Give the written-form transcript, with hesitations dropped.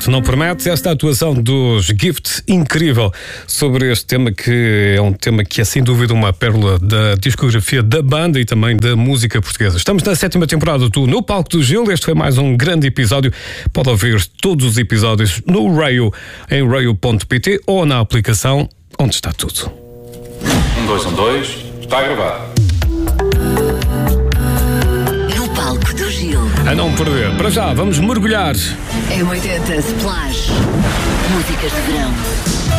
promete, não promete. Esta atuação dos Gift, incrível, sobre este tema que é um tema que é sem dúvida uma pérola da discografia da banda e também da música portuguesa. Estamos na 7ª temporada do No Palco do Gil. Este foi mais um grande episódio. Pode ouvir todos os episódios no Raio, em raio.pt ou na aplicação onde está tudo. 1, 2, 1, 2, está a gravar. No Palco do Gil. A não perder. Para já, vamos mergulhar. M80 Splash. Músicas de verão.